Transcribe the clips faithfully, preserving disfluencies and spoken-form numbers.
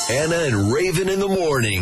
Anna and Raven in the morning.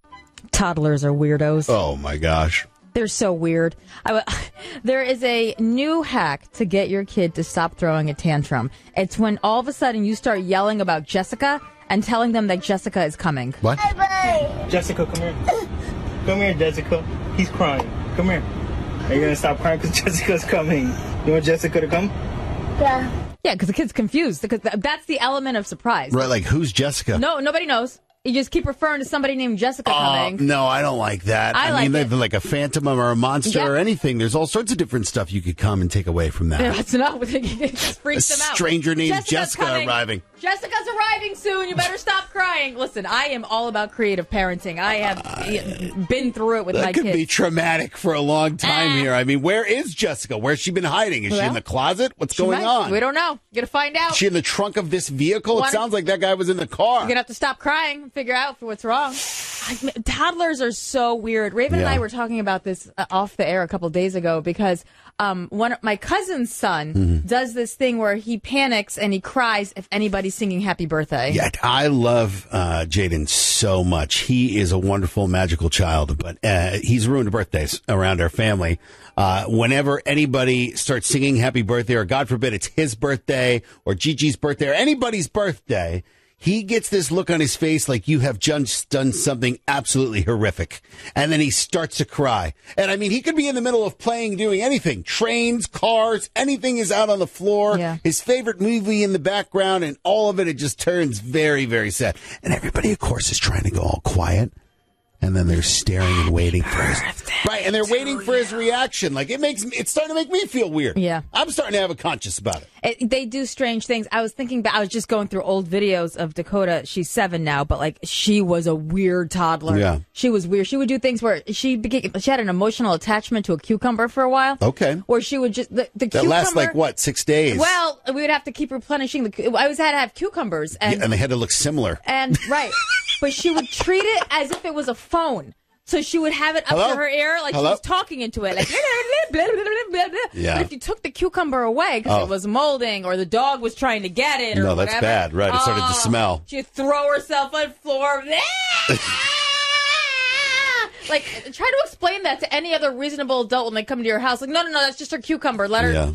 Toddlers are weirdos. Oh, my gosh. They're so weird. I, there is a new hack to get your kid to stop throwing a tantrum. It's when all of a sudden you start yelling about Jessica and telling them that Jessica is coming. What? Jessica, come here. Come here, Jessica. He's crying. Come here. Are you going to stop crying because Jessica's coming? You want Jessica to come? Yeah. Yeah, because the kid's confused. Because that's the element of surprise. Right, like, who's Jessica? No, nobody knows. You just keep referring to somebody named Jessica Oh, coming. no, I don't like that. I I, like mean, it. they're like a phantom or a monster Yeah. or anything. There's all sorts of different stuff you could come and take away from that. That's not what it just freaks A them out. stranger named Jessica's Jessica coming. arriving. Jessica's arriving soon. You better stop crying. Listen, I am all about creative parenting. I have uh, been through it with That my could kids. be traumatic for a long time Ah. here. I mean, where is Jessica? Where's she been hiding? Is she Well, in the closet? What's She going might. on? We don't know. You're going to find out. Is she in the trunk of this vehicle? Wanna- It sounds like that guy was in the car. You're going to have to stop crying and figure out what's wrong. I, toddlers are so weird. Raven and Yeah. I were talking about this uh, off the air a couple days ago because um, one of my cousin's son Mm-hmm. does this thing where he panics and he cries if anybody's singing happy birthday. Yeah, I love uh, Jaden so much. He is a wonderful, magical child, but uh, he's ruined birthdays around our family. Uh, whenever anybody starts singing happy birthday, or God forbid it's his birthday or Gigi's birthday or anybody's birthday, he gets this look on his face like you have just done something absolutely horrific. And then he starts to cry. And I mean, he could be in the middle of playing, doing anything. Trains, cars, anything is out on the floor. Yeah. His favorite movie in the background, and all of it, it just turns very, very sad. And everybody, of course, is trying to go all quiet. And then they're staring and waiting for his right, and they're waiting for his reaction. Like it makes it's starting to make me feel weird. Yeah. I'm starting to have a conscience about it. It, they do strange things. I was thinking that I was just going through old videos of Dakota. She's seven now, but like she was a weird toddler. Yeah. She was weird. She would do things where she became, she had an emotional attachment to a cucumber for a while. Okay. Where she would just, the, the That cucumber. lasts like what, six days? Well, we would have to keep replenishing the, cu- I always had to have cucumbers. And, Yeah, and they had to look similar. and right. But she would treat it as if it was a phone. So she would have it up Hello? to her ear like Hello? she was talking into it. Like, blah, blah, blah, blah, blah. Yeah. But if you took the cucumber away because Oh. it was molding or the dog was trying to get it or No, that's whatever, bad. Right, it started to oh, smell. She'd throw herself on the floor. Like, try to explain that to any other reasonable adult when they come to your house. Like, no, no, no, that's just her cucumber. Let her... Yeah.